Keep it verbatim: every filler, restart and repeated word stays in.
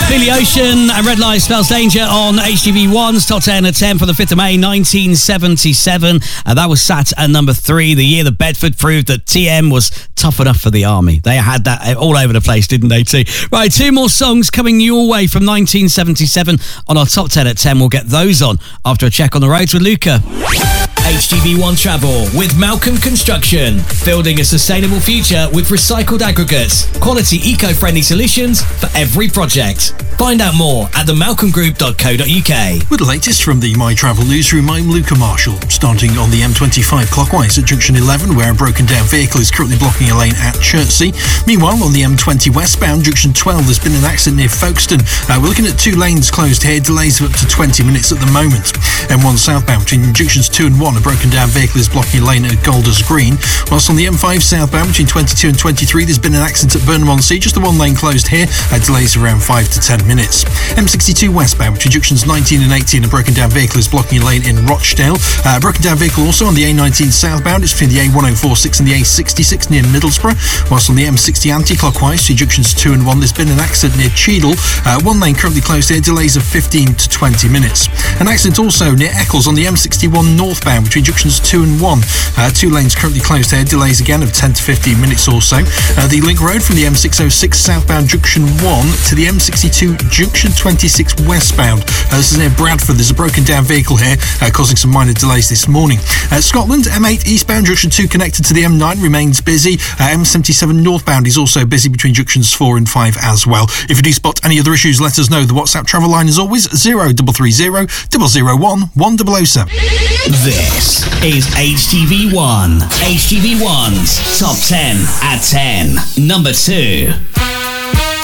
Billy Ocean and Red Light Spells Danger on H T V one's Top ten at ten from the fifth of May nineteen seventy-seven. And that was sat at number three, the year that Bedford proved that T M was tough enough for the army. They had that all over the place, didn't they, too? Right, two more songs coming your way from nineteen seventy-seven on our Top ten at ten. We'll get those on after a check on the roads with Luca. H T V one Travel with Malcolm Construction. Building a sustainable future with recycled aggregates. Quality eco-friendly solutions for every project. Find out more at the malcolm group dot co dot uk. With the latest from the My Travel newsroom, I'm Luca Marshall. Starting on the M twenty-five clockwise at junction eleven, where a broken down vehicle is currently blocking a lane at Chertsey. Meanwhile, on the M twenty westbound, junction twelve, there's been an accident near Folkestone. Uh, we're looking at two lanes closed here, delays of up to twenty minutes at the moment. M one southbound between junctions two and one, a broken down vehicle is blocking a lane at Golders Green. Whilst on the M five southbound between twenty-two and twenty-three, there's been an accident at Burnham-on-Sea, just the one lane closed here, uh, delays around five to ten minutes. M sixty-two westbound between junctions nineteen and eighteen, a broken down vehicle is blocking a lane in Rochdale. Uh, a broken down vehicle also on the A nineteen southbound, it's between the A ten forty-six and the A sixty-six near Middlesbrough. Whilst on the M sixty anti-clockwise between junctions two and one, there's been an accident near Cheadle. Uh, one lane currently closed here, delays of fifteen to twenty minutes. An accident also near Eccles on the M sixty-one northbound between junctions two and one. Uh, two lanes currently closed here, delays again of ten to fifteen minutes or so. Uh, the link road from the M six oh six southbound junction one to the M sixty-two junction twenty-six westbound. Uh, this is near Bradford. There's a broken down vehicle here uh, causing some minor delays this morning. Uh, Scotland, M eight eastbound junction two connected to the M nine remains busy. Uh, M seventy-seven northbound is also busy between junctions four and five as well. If you do spot any other issues, let us know. The WhatsApp travel line is always zero three three zero, zero zero one, one zero zero seven. This is H T V one. H T V one's Top ten at ten. Number two.